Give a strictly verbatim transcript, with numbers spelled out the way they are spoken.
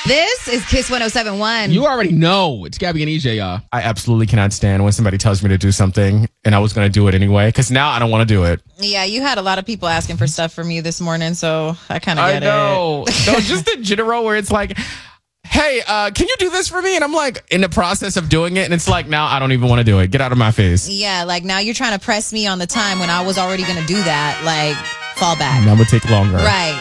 This is Kiss one oh seven point one. You already know. It's Gabby and E J, y'all. I absolutely cannot stand when somebody tells me to do something and I was going to do it anyway, because now I don't want to do it. Yeah, you had a lot of people asking for stuff from you this morning, so I kind of I get know. it. No, just in general where it's like, hey, uh, can you do this for me? And I'm like in the process of doing it. And it's like, now I don't even want to do it. Get out of my face. Yeah, like now you're trying to press me on the time when I was already going to do that. Like, fall back. Now it would take longer. Right.